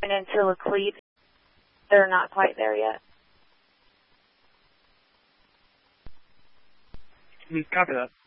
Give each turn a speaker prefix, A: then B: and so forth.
A: going into Laclede. They're not quite there yet.
B: Copy that.